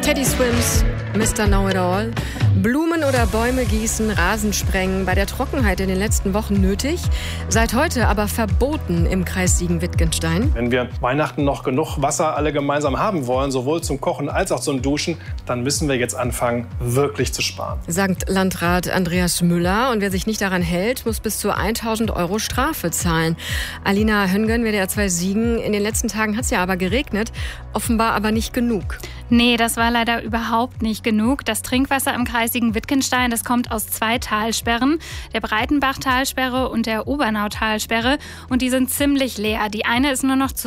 Teddy Swims, Mr. Know-it-all. Blumen oder Bäume gießen, Rasen sprengen, bei der Trockenheit in den letzten Wochen nötig, seit heute aber verboten im Kreis Siegen-Wittgenstein. Wenn wir Weihnachten noch genug Wasser alle gemeinsam haben wollen, sowohl zum Kochen als auch zum Duschen, dann müssen wir jetzt anfangen, wirklich zu sparen. Sagt Landrat Andreas Müller. Und wer sich nicht daran hält, muss bis zu 1.000 € Strafe zahlen. Alina Hönggen, WDR 2 Siegen. In den letzten Tagen hat es ja aber geregnet, offenbar aber nicht genug. Nee, das war leider überhaupt nicht genug. Das Trinkwasser im Kreis Siegen-Wittgenstein, das kommt aus 2 Talsperren, der Breitenbach-Talsperre und der Obernau-Talsperre. Und die sind ziemlich leer. Die eine ist nur noch zu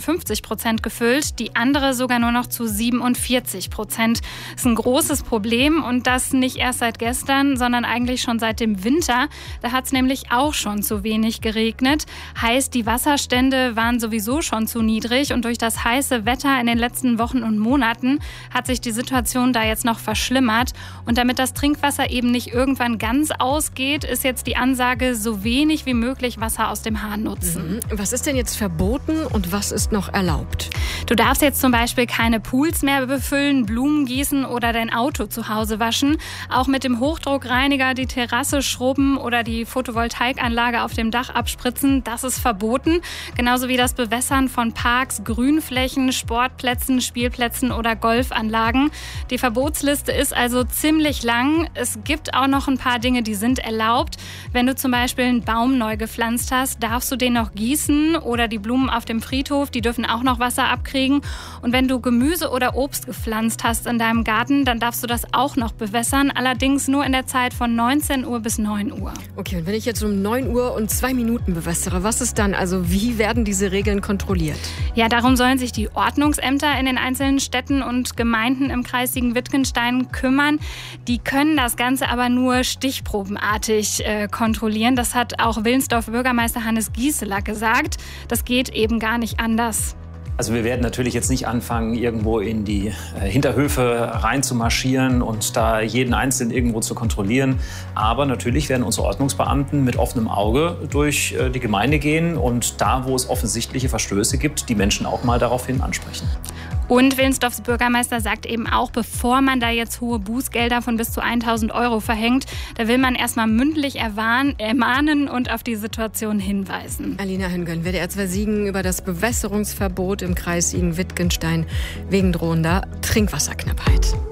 57% gefüllt, die andere sogar nur noch zu 47%. Das ist ein großes Problem und das nicht erst seit gestern, sondern eigentlich schon seit dem Winter. Da hat es nämlich auch schon zu wenig geregnet. Heißt, die Wasserstände waren sowieso schon zu niedrig und durch das heiße Wetter in den letzten Wochen und Monaten hat sich die Situation da jetzt noch verschlimmert. Und damit das Trinkwasser eben nicht irgendwann ganz ausgeht, ist jetzt die Ansage, so wenig wie möglich Wasser aus dem Hahn nutzen. Was ist denn jetzt verboten und was ist noch erlaubt? Du darfst jetzt zum Beispiel keine Pools mehr befüllen, Blumen gießen oder dein Auto zu Hause waschen. Auch mit dem Hochdruckreiniger die Terrasse schrubben oder die Photovoltaikanlage auf dem Dach abspritzen, das ist verboten. Genauso wie das Bewässern von Parks, Grünflächen, Sportplätzen, Spielplätzen oder Golfanlagen. Die Verbotsliste ist also ziemlich lang. Es gibt auch noch ein paar Dinge, die sind erlaubt. Wenn du zum Beispiel einen Baum neu gepflanzt hast, darfst du den noch gießen oder die Blumen auf dem Friedhof, die dürfen auch noch Wasser abkriegen. Und wenn du Gemüse oder Obst gepflanzt hast in deinem Garten, dann darfst du das auch noch bewässern, allerdings nur in der Zeit von 19 Uhr bis 9 Uhr. Okay, und wenn ich jetzt um 9 Uhr und 2 Minuten bewässere, was ist dann? Also wie werden diese Regeln kontrolliert? Ja, darum sollen sich die Ordnungsämter in den einzelnen Städten und Gemeinden im Kreis Siegen-Wittgenstein kümmern. Die können das Ganze aber nur stichprobenartig kontrollieren. Das hat auch Wilnsdorf-Bürgermeister Hannes Gieseler gesagt. Das geht eben gar nicht anders. Also wir werden natürlich jetzt nicht anfangen, irgendwo in die Hinterhöfe reinzumarschieren und da jeden Einzelnen irgendwo zu kontrollieren. Aber natürlich werden unsere Ordnungsbeamten mit offenem Auge durch die Gemeinde gehen und da, wo es offensichtliche Verstöße gibt, die Menschen auch mal daraufhin ansprechen. Und Wilnsdorfs Bürgermeister sagt eben auch, bevor man da jetzt hohe Bußgelder von bis zu 1.000 € verhängt, da will man erstmal mündlich ermahnen und auf die Situation hinweisen. Alina Hönggen, WDR 2 Siegen über das Bewässerungsverbot im Kreis Siegen-Wittgenstein wegen drohender Trinkwasserknappheit.